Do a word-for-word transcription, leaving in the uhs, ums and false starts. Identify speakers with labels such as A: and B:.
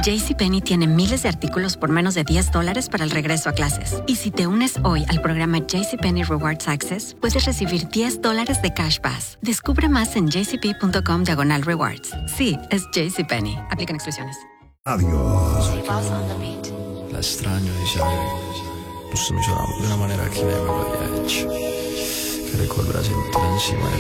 A: JCPenney tiene miles de artículos por menos de diez dólares para el regreso a clases. Y si te unes hoy al programa JCPenney Rewards Access, puedes recibir diez dólares de Cash Pass. Descubre más en jcp.com diagonal rewards. Sí, es JCPenney. Aplican exclusiones.
B: Adiós.
C: La extraño, dice non mi suona di una maniera che lei me lo piace, che ricorda la cintura insieme